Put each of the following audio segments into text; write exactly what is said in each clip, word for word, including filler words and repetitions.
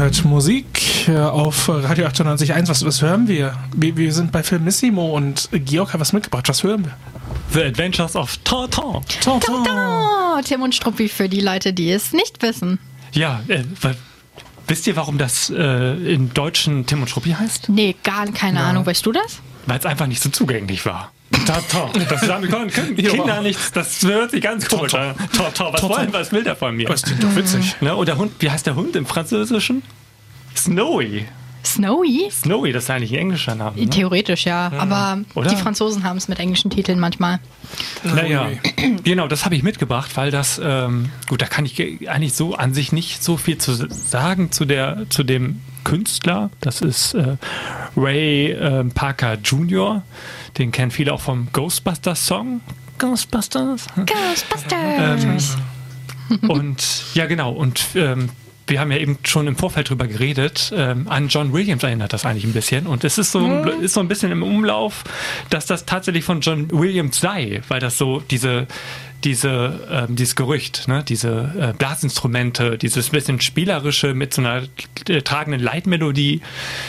hört Musik auf Radio achtundneunzig Komma eins. Was, was hören wir? wir? Wir sind bei Filmissimo und Georg hat was mitgebracht. Was hören wir? The Adventures of Tintin. Tintin. Tim und Struppi für die Leute, die es nicht wissen. Ja, äh, weil, wisst ihr, warum das äh, im Deutschen Tim und Struppi heißt? Nee, gar keine ja. Ahnung. Weißt du das? Weil es einfach nicht so zugänglich war. Tintin. Das sagen können Kinder nichts. Das hört sich ganz komisch an. Tintin. Was wollen, was will der von mir? Das klingt doch witzig. Ne? Und der Hund, wie heißt der Hund im Französischen? Snowy. Snowy? Snowy, das ist eigentlich ein englischer Name. Ne? Theoretisch, ja. ja. Aber Oder? Die Franzosen haben es mit englischen Titeln manchmal. Naja, genau, das habe ich mitgebracht, weil das, ähm, gut, da kann ich eigentlich so an sich nicht so viel zu sagen zu, der, zu dem Künstler. Das ist äh, Ray äh, Parker Junior Den kennen viele auch vom Ghostbusters-Song. Ghostbusters. Ghostbusters. Ähm, und ja, genau, und ähm, wir haben ja eben schon im Vorfeld drüber geredet, ähm, an John Williams erinnert das eigentlich ein bisschen. Und es ist so, mhm. ist so ein bisschen im Umlauf, dass das tatsächlich von John Williams sei, weil das so diese, diese, ähm, dieses Gerücht, ne, diese äh, Blasinstrumente, dieses bisschen spielerische mit so einer äh, tragenden Leitmelodie.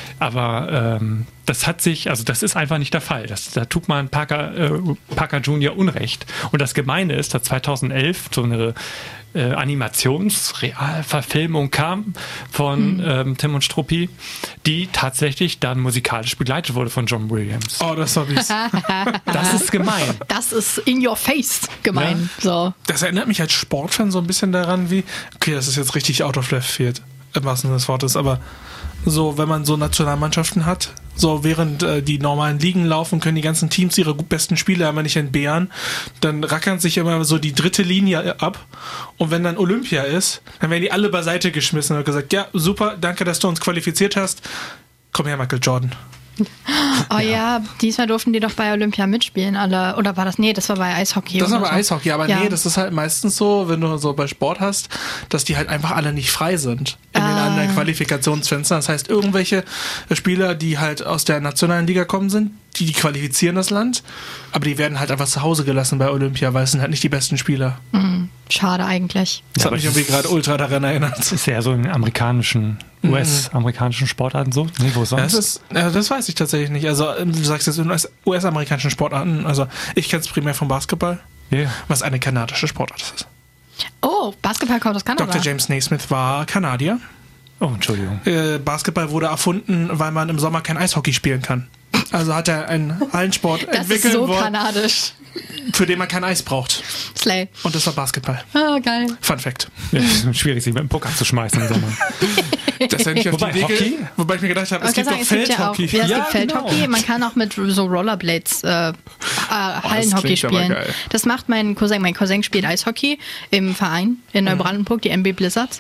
Aber ähm, das hat sich, also das ist einfach nicht der Fall. Das, da tut man Parker, äh, Parker Junior Unrecht. Und das Gemeine ist, dass zweitausendelf so eine Äh, Animationsrealverfilmung kam von mhm. ähm, Tim und Struppi, die tatsächlich dann musikalisch begleitet wurde von John Williams. Oh, das hab ich's. Das ist gemein. Das ist in your face gemein. Ja? So. Das erinnert mich als Sportfan so ein bisschen daran wie, okay, das ist jetzt richtig out of left field, im wahrsten Sinne des Wortes, aber so, wenn man so Nationalmannschaften hat, so während äh, die normalen Ligen laufen, können die ganzen Teams ihre gut besten Spieler immer nicht entbehren, dann rackern sich immer so die dritte Linie ab und wenn dann Olympia ist, dann werden die alle beiseite geschmissen und gesagt, ja, super, danke, dass du uns qualifiziert hast, komm her, Michael Jordan. Oh ja. ja, diesmal durften die doch bei Olympia mitspielen, alle. Oder war das? Nee, das war bei Eishockey. Das war bei so. Eishockey, aber ja. nee, das ist halt meistens so, wenn du so bei Sport hast, dass die halt einfach alle nicht frei sind in ah. den anderen Qualifikationsfenstern. Das heißt, irgendwelche Spieler, die halt aus der nationalen Liga kommen sind, die, die qualifizieren das Land, aber die werden halt einfach zu Hause gelassen bei Olympia, weil es sind halt nicht die besten Spieler. Mhm. Schade eigentlich. Das ja, hat mich irgendwie gerade ultra daran erinnert. Das ist ja so in amerikanischen, U S-amerikanischen Sportarten so. Nee, wo sonst? Ja, das, ist, ja, das weiß ich tatsächlich nicht. Also du sagst jetzt in U S-amerikanischen Sportarten, also ich kenne es primär vom Basketball, yeah. was eine kanadische Sportart ist. Oh, Basketball kommt aus Kanada. Doktor James Naismith war Kanadier. Oh, Entschuldigung. Äh, Basketball wurde erfunden, weil man im Sommer kein Eishockey spielen kann. Also hat er einen Hallensport das entwickelt, ist so kanadisch. Für den man kein Eis braucht. Slay. Und das war Basketball. Ah, geil. Fun Fact. Ja, es ist schwierig, sich mit dem Puck abzuschmeißen im Sommer. Das ist ja nicht auf wobei, die Idee, Hockey? Wobei ich mir gedacht habe, es gibt sagen, doch es gibt Feldhockey. Ja, auch, ja, es ja, gibt Feldhockey. Genau. Man kann auch mit so Rollerblades äh, äh, Hallenhockey das spielen. geil. Das macht mein Cousin. Mein Cousin spielt Eishockey im Verein in Neubrandenburg, die M B Blizzards.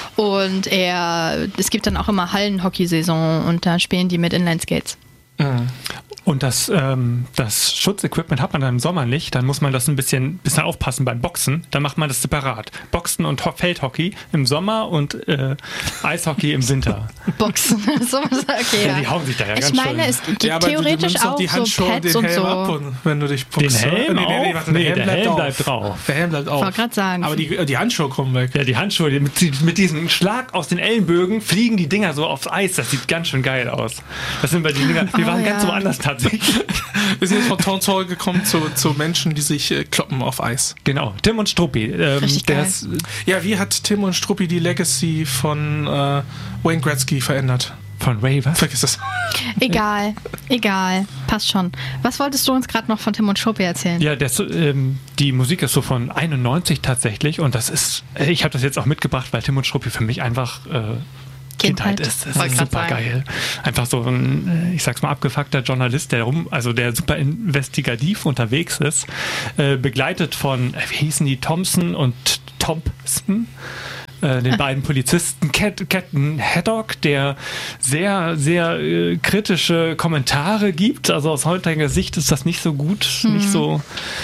Und er, es gibt dann auch immer Hallenhockey-Saison und da spielen die mit Inline-Skates. Mhm. Und das, ähm, das Schutzequipment hat man dann im Sommer nicht. Dann muss man das ein bisschen, bisschen aufpassen beim Boxen. Dann macht man das separat. Boxen und Ho- Feldhockey im Sommer und äh, Eishockey im Winter. Boxen, so okay. Ja, die hauen sich da ja ich ganz meine, schön. es gibt Ja, aber theoretisch du, du auch die Handschuhe, so Pads den und Helm so. ab und wenn du dich Den puckst. Helm nee, nee, nee, auch? warte, Nee, der Helm, der bleibt, Helm auf. bleibt drauf. Der Helm bleibt auf. Ich wollte gerade sagen. Aber die, die Handschuhe kommen weg. Ja, die Handschuhe, die mit, mit diesem Schlag aus den Ellenbögen fliegen die Dinger so aufs Eis. Das sieht ganz schön geil aus. Das sind bei die Dinger. Wir Oh, waren ja. ganz woanders tatsächlich. Wir sind jetzt von Town Hall gekommen zu, zu Menschen, die sich äh, kloppen auf Eis. Genau, Tim und Struppi. Ähm, Richtig der geil. ist, Ja, wie hat Tim und Struppi die Legacy von äh, Wayne Gretzky verändert? von Ray, was? Vergiss das. Egal, egal, passt schon. Was wolltest du uns gerade noch von Tim und Struppi erzählen? Ja, das, ähm, die Musik ist so von einundneunzig tatsächlich und das ist, ich habe das jetzt auch mitgebracht, weil Tim und Struppi für mich einfach äh, Kindheit, Kindheit ist. Das Wollte ist grad super sagen. geil. Einfach so ein, ich sag's mal, abgefuckter Journalist, der rum, also der super investigativ unterwegs ist, äh, begleitet von, äh, wie hießen die, Thompson und Thompson? Äh, den beiden Polizisten, Cat, Captain Haddock, der sehr, sehr äh, kritische Kommentare gibt. Also aus heutiger Sicht ist das nicht so gut, Mhm. nicht so,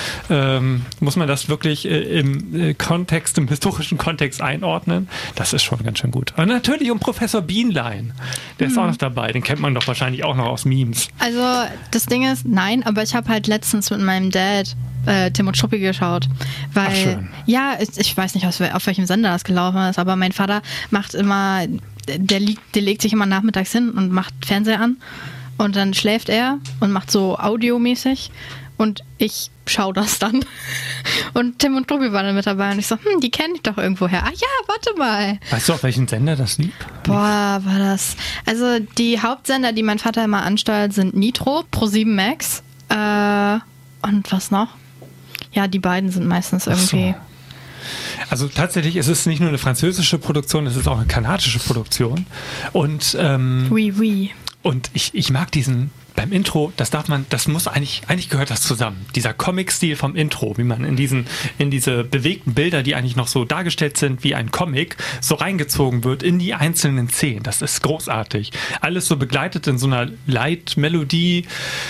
ähm, muss man das wirklich äh, im äh, Kontext, im historischen Kontext einordnen. Das ist schon ganz schön gut. Und natürlich um Professor Bienlein, der ist auch noch dabei, den kennt man doch wahrscheinlich auch noch aus Memes. Also das Ding ist, nein, aber ich habe halt letztens mit meinem Dad äh, Tim und Struppi geschaut, weil Ach, schön. ja, ich, ich weiß nicht, aus, auf welchem Sender das gelaufen ist, aber mein Vater macht immer der, liegt, der legt sich immer nachmittags hin und macht Fernseher an und dann schläft er und macht so audiomäßig und ich schaue das dann. Und Tim und Tobi waren dann mit dabei und ich so, hm, die kenne ich doch irgendwoher. Ah ja, warte mal. Weißt du, auf welchen Sender das lief? Boah, war das... Also die Hauptsender, die mein Vater immer ansteuert, sind Nitro, ProSieben Max äh, und was noch? Ja, die beiden sind meistens irgendwie... So. Also tatsächlich ist es nicht nur eine französische Produktion, es ist auch eine kanadische Produktion. Und, ähm, oui, oui. und ich, ich mag diesen... Beim Intro, das darf man, das muss eigentlich, eigentlich gehört das zusammen. Dieser Comic-Stil vom Intro, wie man in diesen, in diese bewegten Bilder, die eigentlich noch so dargestellt sind wie ein Comic, so reingezogen wird in die einzelnen Szenen. Das ist großartig. Alles so begleitet in so einer Light-Melodie,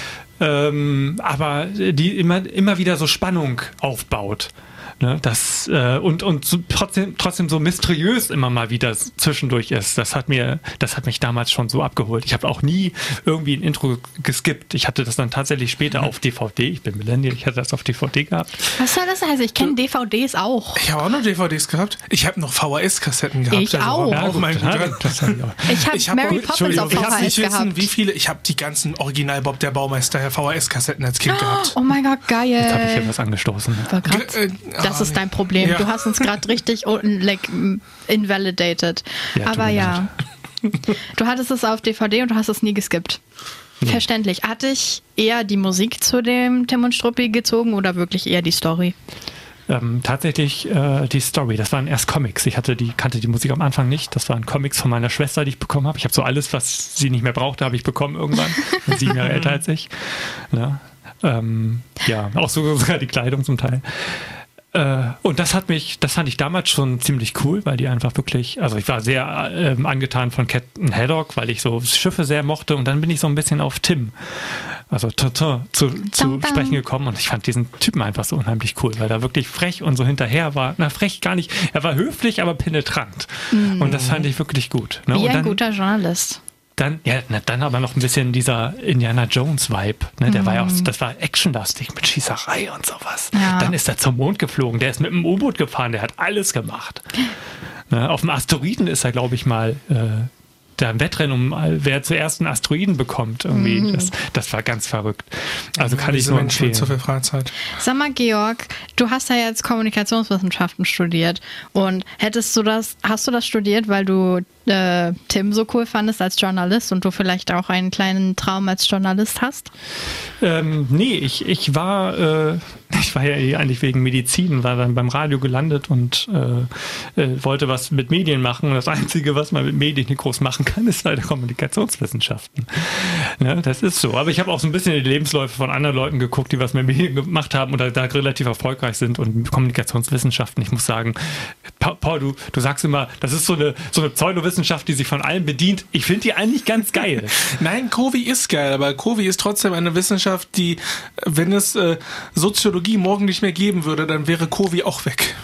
ähm, aber die immer, immer wieder so Spannung aufbaut. Ne, das, äh, und und so trotzdem, trotzdem so mysteriös immer mal wieder zwischendurch ist. Das hat mir, das hat mich damals schon so abgeholt. Ich habe auch nie irgendwie ein Intro geskippt. Ich hatte das dann tatsächlich später auf D V D. Ich bin Millennial, ich hatte das auf D V D gehabt. Was soll das heißen? Ich kenne D V Ds auch. Ich habe auch noch D V Ds gehabt. Ich habe noch V H S-Kassetten gehabt. Ich auch. Ja, oh mein ja, das hab ich auch. Ich habe hab Mary Poppins auf ich V hab H S nicht gehabt. wissen, wie viele. Ich habe die ganzen Original Bob der Baumeister V H S-Kassetten als Kind gehabt. Oh mein Gott, geil. Jetzt habe ich hier was angestoßen. G- das ist dein Problem. Ja. Du hast uns gerade richtig like, invalidated. Ja, tut Aber mir ja, du hattest es auf D V D und du hast es nie geskippt. Nee. Verständlich. Hatte ich eher die Musik zu dem Tim und Struppi gezogen oder wirklich eher die Story? Ähm, tatsächlich äh, die Story. Das waren erst Comics. Ich hatte die, kannte die Musik am Anfang nicht. Das waren Comics von meiner Schwester, die ich bekommen habe. Ich habe so alles, was sie nicht mehr brauchte, habe ich bekommen irgendwann. Sieben Jahre älter als ich. Ja, ähm, ja, auch sogar die Kleidung zum Teil. Und das hat mich, das fand ich damals schon ziemlich cool, weil die einfach wirklich, also ich war sehr ähm, angetan von Captain Haddock, weil ich so Schiffe sehr mochte und dann bin ich so ein bisschen auf Tim, also Tintin, zu, zu sprechen gekommen und ich fand diesen Typen einfach so unheimlich cool, weil er wirklich frech und so hinterher war, na frech gar nicht, er war höflich, aber penetrant mm. und das fand ich wirklich gut. Ne? Wie und ein dann, guter Journalist. Dann, ja, dann aber noch ein bisschen dieser Indiana Jones-Vibe. Ne? Der mhm. war ja auch, das war actionlastig mit Schießerei und sowas. Ja. Dann ist er zum Mond geflogen, der ist mit dem U-Boot gefahren, der hat alles gemacht. Ne? Auf dem Asteroiden ist er, glaube ich, mal äh, da ein Wettrennen um, wer zuerst einen Asteroiden bekommt. Irgendwie. Mhm. Das, das war ganz verrückt. Also ja, kann ich nur empfehlen. Zu viel Freizeit. Sag mal, Georg, du hast ja jetzt Kommunikationswissenschaften studiert und hättest du das, hast du das studiert, weil du äh, Tim so cool fandest als Journalist und du vielleicht auch einen kleinen Traum als Journalist hast? Ähm, nee, ich, ich war äh, ich war ja eigentlich wegen Medizin, war dann beim Radio gelandet und äh, äh, wollte was mit Medien machen und das Einzige, was man mit Medien nicht groß machen kann, ist leider Kommunikationswissenschaften. Ja, das ist so. Aber ich habe auch so ein bisschen in die Lebensläufe von anderen Leuten geguckt, die was mit Medien gemacht haben oder da relativ erfolgreich sind und Kommunikationswissenschaften. Ich muss sagen, Paul, du, du sagst immer, das ist so eine, so eine Pseudowissenschaft, die sich von allem bedient. Ich finde die eigentlich ganz geil. Nein, Covi ist geil, aber Covi ist trotzdem eine Wissenschaft, die, wenn es äh, Soziologie morgen nicht mehr geben würde, dann wäre Covi auch weg.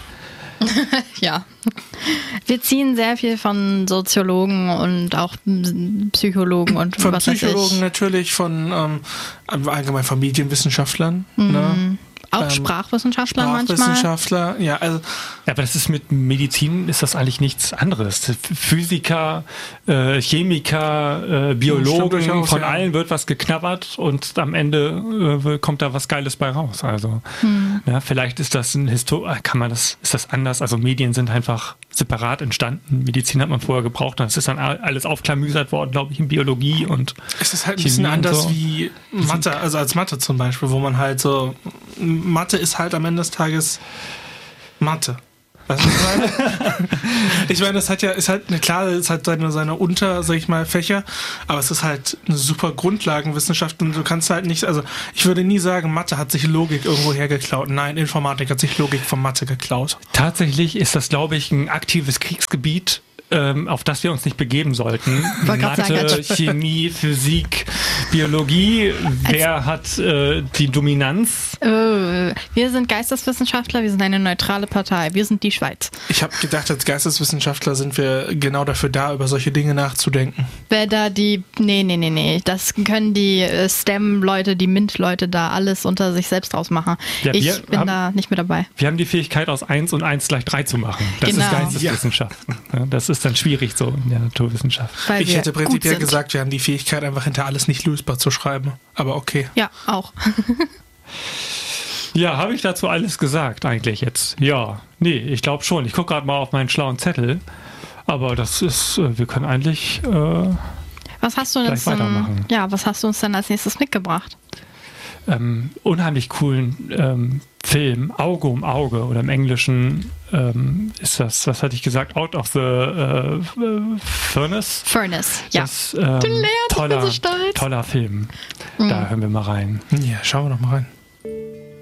Ja. Wir ziehen sehr viel von Soziologen und auch Psychologen und von was weiß ich. Von Psychologen natürlich, von ähm, allgemein von Medienwissenschaftlern. Mhm. Ne? Auch ähm, Sprachwissenschaftler, Sprachwissenschaftler manchmal. Ja, also. Ja, aber das ist mit Medizin ist das eigentlich nichts anderes. Physiker, äh, Chemiker, äh, Biologen, durchaus, von ja. allen wird was geknabbert und am Ende äh, kommt da was Geiles bei raus. Also hm. ja, vielleicht ist das ein Histor- kann man das, ist das anders. Also Medien sind einfach separat entstanden. Medizin hat man vorher gebraucht und es ist dann alles aufklamüsert worden, glaube ich, in Biologie und es ist halt ein Chemie bisschen anders so. wie Mathe, also als Mathe zum Beispiel, wo man halt so Mathe ist halt am Ende des Tages Mathe. Weißt du, was ich meine? Ich meine, das hat ja, ist halt, klar, es hat seine, seine Unter, sag ich mal, Fächer, aber es ist halt eine super Grundlagenwissenschaft und du kannst halt nicht, also ich würde nie sagen, Mathe hat sich Logik irgendwo hergeklaut. Nein, Informatik hat sich Logik von Mathe geklaut. Tatsächlich ist das, glaube ich, ein aktives Kriegsgebiet, auf das wir uns nicht begeben sollten. Mathe, Chemie, Physik, Biologie. Wer hat äh, die Dominanz? Oh, wir sind Geisteswissenschaftler, wir sind eine neutrale Partei. Wir sind die Schweiz. Ich habe gedacht, als Geisteswissenschaftler sind wir genau dafür da, über solche Dinge nachzudenken. Wer da die, nee, nee, nee, nee, das können die äh, STEM-Leute, die MINT-Leute da alles unter sich selbst ausmachen. Ja, ich bin haben, da nicht mit dabei. Wir haben die Fähigkeit, aus eins und eins gleich drei zu machen. Das Genau. ist Geisteswissenschaften. Ja, das ist dann schwierig so in der Naturwissenschaft. Weil Ich wir hätte gut prinzipiell sind. gesagt, wir haben die Fähigkeit, einfach hinter alles nicht lösbar zu schreiben. Aber okay. Ja, auch. Ja, habe ich dazu alles gesagt eigentlich jetzt? Ja, nee, ich glaube schon. Ich gucke gerade mal auf meinen schlauen Zettel. Aber das ist, wir können eigentlich äh, Was hast du gleich denn, weitermachen. ja, was hast du uns denn als nächstes mitgebracht? Ähm, unheimlich coolen ähm, Film, Auge um Auge, oder im Englischen ähm, ist das, was hatte ich gesagt, Out of the äh, Furnace. Furnace, ja. Das, ähm, Du lernst, ich bin toller, so stolz. toller Film. Da hören wir mal rein. Ja, schauen wir doch mal rein.